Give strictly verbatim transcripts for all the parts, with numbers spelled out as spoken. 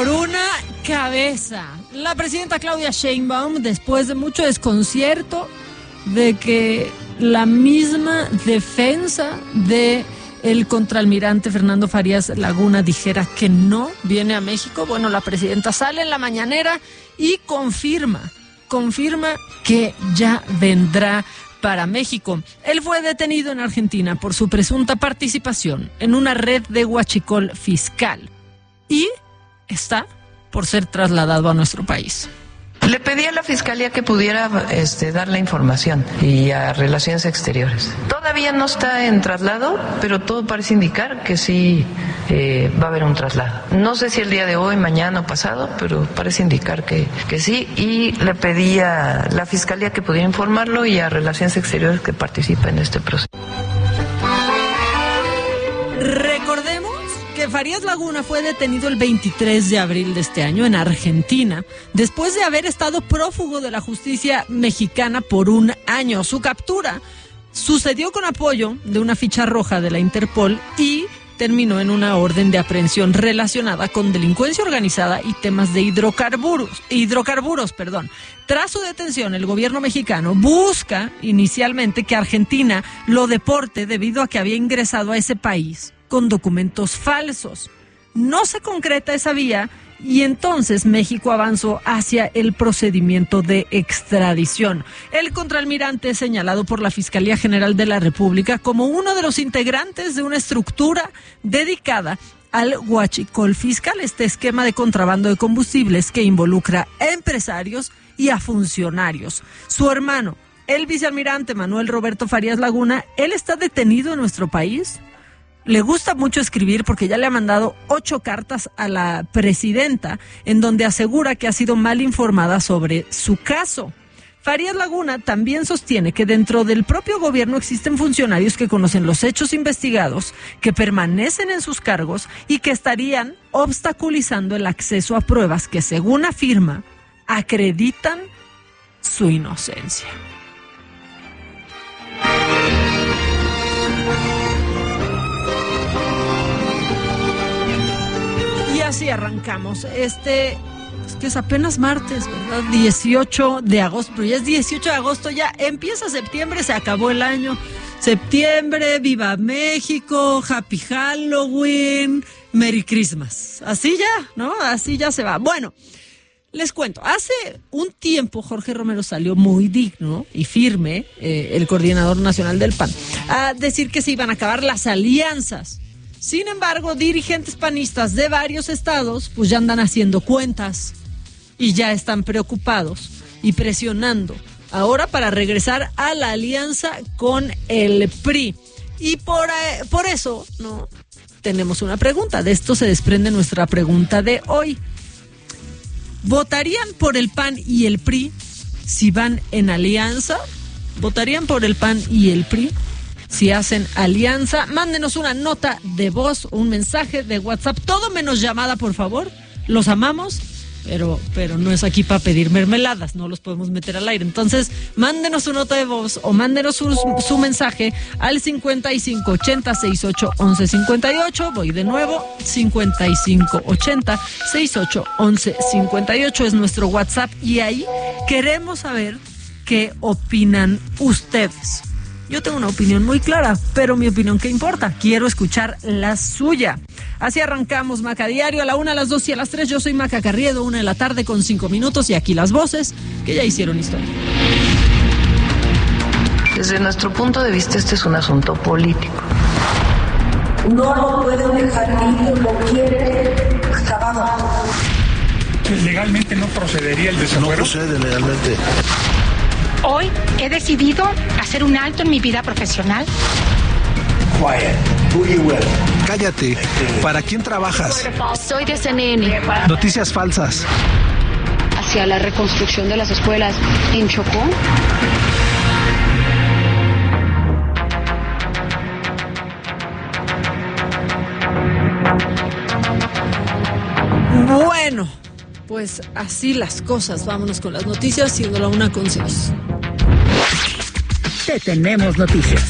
por una cabeza. La presidenta Claudia Sheinbaum, después de mucho desconcierto de que la misma defensa de el contraalmirante Fernando Farías Laguna dijera que no viene a México, bueno, la presidenta sale en la mañanera y confirma, confirma que ya vendrá para México. Él fue detenido en Argentina por su presunta participación en una red de huachicol fiscal y está por ser trasladado a nuestro país. Le pedí a la Fiscalía que pudiera este, dar la información y a Relaciones Exteriores. Todavía no está en traslado, pero todo parece indicar que sí eh, va a haber un traslado. No sé si el día de hoy, mañana o pasado, pero parece indicar que, que sí. Y le pedí a la Fiscalía que pudiera informarlo y a Relaciones Exteriores que participa en este proceso. Recordemos que Farías Laguna fue detenido el veintitrés de abril de este año en Argentina, después de haber estado prófugo de la justicia mexicana por un año. Su captura sucedió con apoyo de una ficha roja de la Interpol y terminó en una orden de aprehensión relacionada con delincuencia organizada y temas de hidrocarburos. Hidrocarburos, perdón. Tras su detención, el gobierno mexicano busca inicialmente que Argentina lo deporte debido a que había ingresado a ese país con documentos falsos. No se concreta esa vía y entonces México avanzó hacia el procedimiento de extradición. El contraalmirante es señalado por la Fiscalía General de la República como uno de los integrantes de una estructura dedicada al huachicol fiscal, este esquema de contrabando de combustibles que involucra a empresarios y a funcionarios. Su hermano, el vicealmirante Manuel Roberto Farías Laguna, él está detenido en nuestro país. Le gusta mucho escribir porque ya le ha mandado ocho cartas a la presidenta en donde asegura que ha sido mal informada sobre su caso. Farías Laguna también sostiene que dentro del propio gobierno existen funcionarios que conocen los hechos investigados, que permanecen en sus cargos y que estarían obstaculizando el acceso a pruebas que, según afirma, acreditan su inocencia. Y así arrancamos este, pues que es apenas martes, ¿verdad? dieciocho de agosto, pero ya es dieciocho de agosto, ya empieza septiembre, se acabó el año. Septiembre, viva México, happy Halloween, Merry Christmas. Así ya, ¿no? Así ya se va. Bueno, les cuento, hace un tiempo Jorge Romero salió muy digno y firme, eh, el coordinador nacional del P A N, a decir que se iban a acabar las alianzas. Sin embargo, dirigentes panistas de varios estados pues ya andan haciendo cuentas y ya están preocupados y presionando ahora para regresar a la alianza con el P R I. Y por, eh, por eso, ¿no? Tenemos una pregunta. De esto se desprende nuestra pregunta de hoy. ¿Votarían por el P A N y el P R I si van en alianza? ¿Votarían por el P A N y el P R I si hacen alianza? Mándenos una nota de voz, un mensaje de WhatsApp, todo menos llamada, por favor. Los amamos, pero, pero no es aquí para pedir mermeladas, no los podemos meter al aire. Entonces, mándenos su nota de voz o mándenos su, su mensaje al cincuenta y cinco ochenta sesenta y ocho once cincuenta y ocho. Voy de nuevo, cincuenta y cinco ochenta sesenta y ocho once cincuenta y ocho es nuestro WhatsApp y ahí queremos saber qué opinan ustedes. Yo tengo una opinión muy clara, pero mi opinión, ¿qué importa? Quiero escuchar la suya. Así arrancamos Maca Diario a la una, a las dos y a las tres. Yo soy Maca Carriedo, una de la tarde con cinco minutos y aquí las voces que ya hicieron historia. Desde nuestro punto de vista, este es un asunto político. No lo pueden dejar ir, lo quieren acabado. Legalmente no procedería el desafuero. No procede legalmente. Hoy he decidido hacer un alto en mi vida profesional. Quiet. Who you with? Cállate. ¿Para quién trabajas? Soy de C N N. Noticias falsas. Hacia la reconstrucción de las escuelas en Chocó. Bueno, pues así las cosas. Vámonos con las noticias, siendo la una con seis. Te tenemos noticias.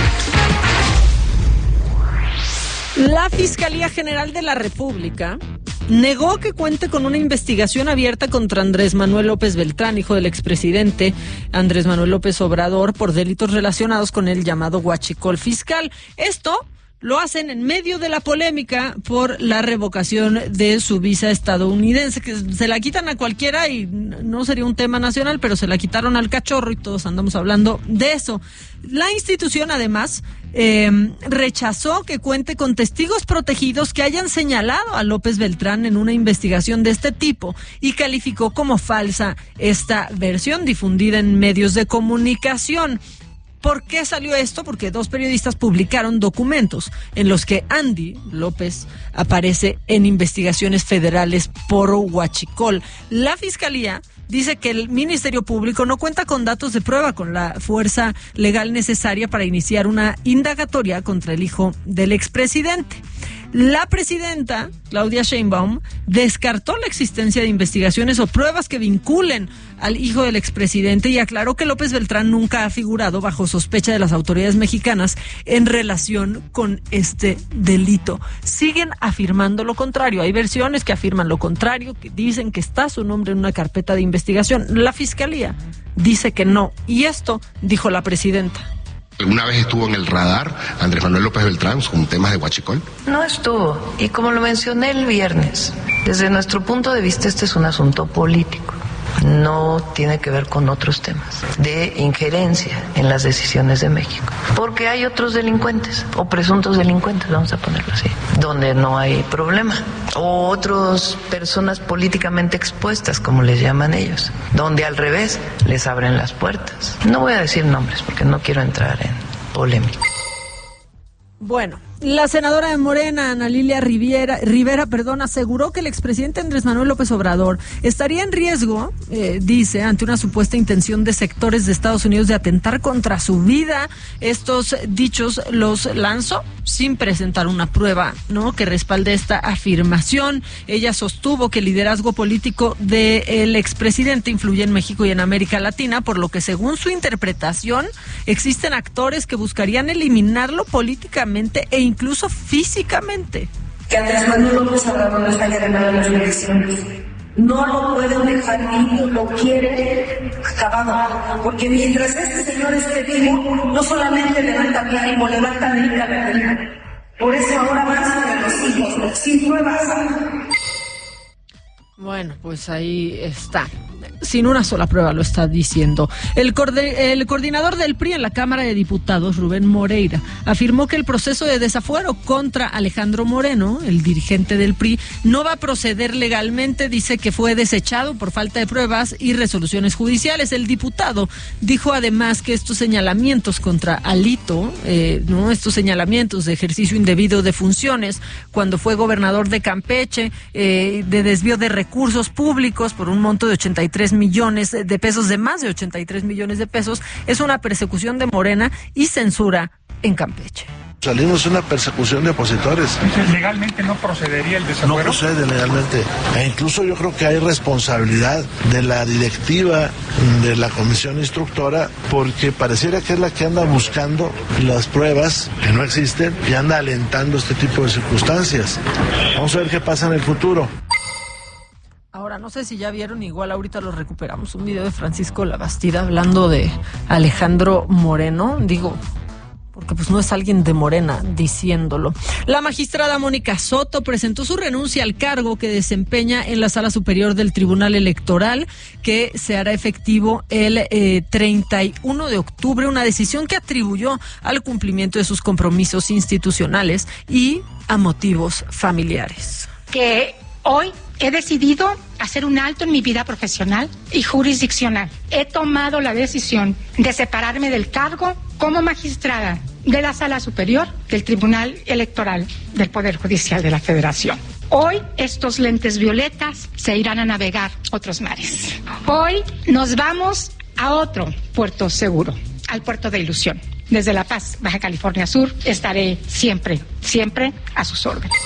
La Fiscalía General de la República negó que cuente con una investigación abierta contra Andrés Manuel López Beltrán, hijo del expresidente Andrés Manuel López Obrador, por delitos relacionados con el llamado huachicol fiscal. Esto lo hacen en medio de la polémica por la revocación de su visa estadounidense, que se la quitan a cualquiera y no sería un tema nacional, pero se la quitaron al cachorro y todos andamos hablando de eso. La institución, además, eh, rechazó que cuente con testigos protegidos que hayan señalado a López Beltrán en una investigación de este tipo y calificó como falsa esta versión difundida en medios de comunicación. ¿Por qué salió esto? Porque dos periodistas publicaron documentos en los que Andy López aparece en investigaciones federales por huachicol. La Fiscalía dice que el Ministerio Público no cuenta con datos de prueba, con la fuerza legal necesaria para iniciar una indagatoria contra el hijo del expresidente. La presidenta, Claudia Sheinbaum, descartó la existencia de investigaciones o pruebas que vinculen al hijo del expresidente y aclaró que López Beltrán nunca ha figurado bajo sospecha de las autoridades mexicanas en relación con este delito. Siguen afirmando lo contrario. Hay versiones que afirman lo contrario, que dicen que está su nombre en una carpeta de investigación. La Fiscalía dice que no. Y esto dijo la presidenta. ¿Alguna vez estuvo en el radar Andrés Manuel López Beltrán con temas de huachicol? No estuvo. Y como lo mencioné el viernes, desde nuestro punto de vista este es un asunto político. No tiene que ver con otros temas de injerencia en las decisiones de México. Porque hay otros delincuentes, o presuntos delincuentes, vamos a ponerlo así, donde no hay problema. O otras personas políticamente expuestas, como les llaman ellos, donde al revés les abren las puertas. No voy a decir nombres porque no quiero entrar en polémica. Bueno, la senadora de Morena, Ana Lilia Rivera, Rivera, perdón, aseguró que el expresidente Andrés Manuel López Obrador estaría en riesgo, eh, dice, ante una supuesta intención de sectores de Estados Unidos de atentar contra su vida. Estos dichos los lanzó sin presentar una prueba, ¿no?, que respalde esta afirmación. Ella sostuvo que el liderazgo político del expresidente influye en México y en América Latina, por lo que, según su interpretación, existen actores que buscarían eliminarlo políticamente e incluso físicamente. Que Andrés Manuel López Obrador no haya ganado las elecciones. No lo pueden dejar ni lo quiere acabado, porque mientras este señor esté vivo, no solamente levanta mi ánimo, levanta mi vida. Por eso ahora van sobre los hijos, sin pruebas. Bueno, pues ahí está. Sin una sola prueba lo está diciendo. El, coorde- el coordinador del P R I en la Cámara de Diputados, Rubén Moreira, afirmó que el proceso de desafuero contra Alejandro Moreno, el dirigente del P R I, no va a proceder legalmente. Dice que fue desechado por falta de pruebas y resoluciones judiciales. El diputado dijo además que estos señalamientos contra Alito, eh, no, estos señalamientos de ejercicio indebido de funciones cuando fue gobernador de Campeche, eh, de desvío de recursos públicos por un monto de ochenta y tres millones de pesos, de más de ochenta y tres millones de pesos, es una persecución de Morena y censura en Campeche. Salimos de una persecución de opositores. ¿Legalmente no procedería el desafuero? No procede legalmente. E incluso yo creo que hay responsabilidad de la directiva de la comisión instructora, porque pareciera que es la que anda buscando las pruebas que no existen y anda alentando este tipo de circunstancias. Vamos a ver qué pasa en el futuro. Ahora, no sé si ya vieron, igual ahorita lo recuperamos, un video de Francisco Labastida hablando de Alejandro Moreno, digo, porque pues no es alguien de Morena diciéndolo. La magistrada Mónica Soto presentó su renuncia al cargo que desempeña en la Sala Superior del Tribunal Electoral, que se hará efectivo el eh, treinta y uno de octubre, una decisión que atribuyó al cumplimiento de sus compromisos institucionales y a motivos familiares. Que hoy he decidido hacer un alto en mi vida profesional y jurisdiccional. He tomado la decisión de separarme del cargo como magistrada de la Sala Superior del Tribunal Electoral del Poder Judicial de la Federación. Hoy estos lentes violetas se irán a navegar otros mares. Hoy nos vamos a otro puerto seguro, al puerto de Ilusión. Desde La Paz, Baja California Sur, estaré siempre, siempre a sus órdenes.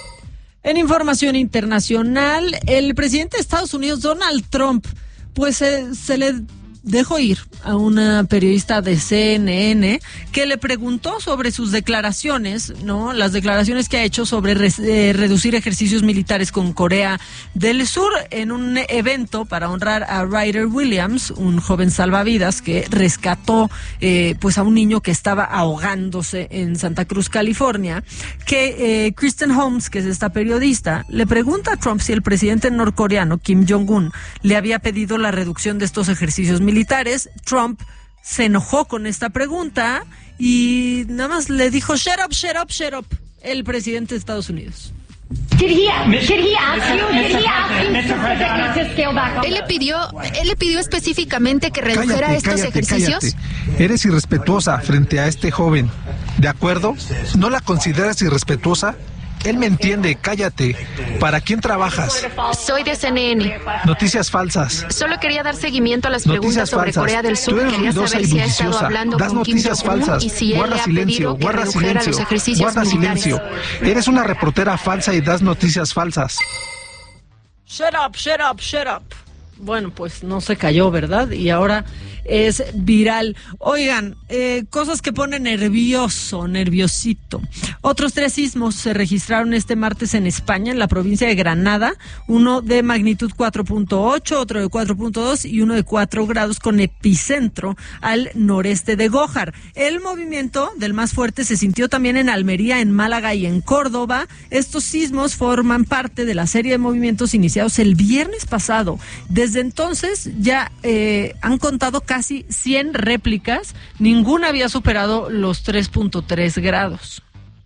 En información internacional, el presidente de Estados Unidos, Donald Trump, pues eh, se le dejó ir a una periodista de C N N que le preguntó sobre sus declaraciones, ¿no? Las declaraciones que ha hecho sobre re- eh, reducir ejercicios militares con Corea del Sur en un evento para honrar a Ryder Williams, un joven salvavidas que rescató eh, pues a un niño que estaba ahogándose en Santa Cruz, California, que eh, Kristen Holmes, que es esta periodista, le pregunta a Trump si el presidente norcoreano Kim Jong-un le había pedido la reducción de estos ejercicios militares. Trump se enojó con esta pregunta y nada más le dijo shut up, shut up, shut up, el presidente de Estados Unidos. Did he, did he ask you, did he ask you specifically to scale back on Él le pidió, él le pidió específicamente que redujera cállate, estos cállate, ejercicios. Cállate. Eres irrespetuosa frente a este joven, ¿de acuerdo? ¿No la consideras irrespetuosa? Él me entiende, cállate. ¿Para quién trabajas? Soy de C N N. Noticias falsas. Solo quería dar seguimiento a las Noticias preguntas sobre falsas. Corea del Sur. Tú eres Quería ruidosa saber y si ha estado bulliciosa. hablando Das con Kim noticias Jong-un falsas. y si él Guarda le ha silencio, pedido que guarda redujera silencio. los ejercicios Guarda militares. silencio. Eres una reportera falsa y das noticias falsas. Shut up, shut up, shut up. Bueno, pues no se cayó, ¿verdad? Y ahora es viral. Oigan, eh, cosas que ponen nervioso, nerviosito. Otros tres sismos se registraron este martes en España, en la provincia de Granada. Uno de magnitud cuatro punto ocho, otro de cuatro punto dos y uno de cuatro grados con epicentro al noreste de Gójar. El movimiento del más fuerte se sintió también en Almería, en Málaga y en Córdoba. Estos sismos forman parte de la serie de movimientos iniciados el viernes pasado. Desde entonces ya eh, han contado casi cien réplicas. Ninguna había superado los tres punto tres grados.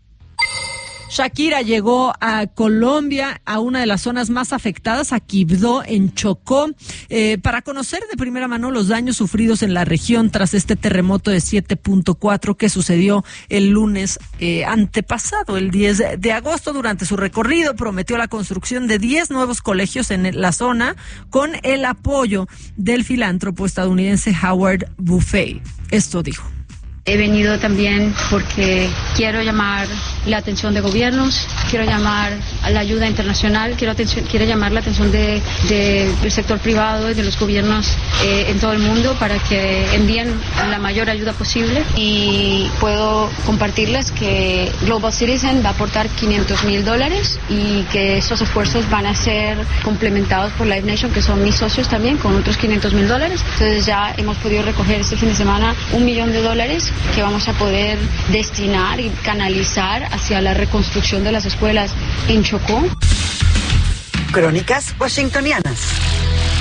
Shakira llegó a Colombia, a una de las zonas más afectadas, a Quibdó, en Chocó, eh, para conocer de primera mano los daños sufridos en la región tras este terremoto de siete punto cuatro que sucedió el lunes eh, antepasado, el diez de agosto. Durante su recorrido prometió la construcción de diez nuevos colegios en la zona con el apoyo del filántropo estadounidense Howard Buffett. Esto dijo. He venido también porque quiero llamar la atención de gobiernos, quiero llamar a la ayuda internacional, quiero, atención, quiero llamar la atención de, de, del sector privado y de los gobiernos eh, en todo el mundo para que envíen la mayor ayuda posible. Y puedo compartirles que Global Citizen va a aportar quinientos mil dólares y que esos esfuerzos van a ser complementados por Live Nation, que son mis socios también, con otros quinientos mil dólares. Entonces ya hemos podido recoger este fin de semana un millón de dólares que vamos a poder destinar y canalizar hacia la reconstrucción de las escuelas en Chocó. Crónicas Washingtonianas.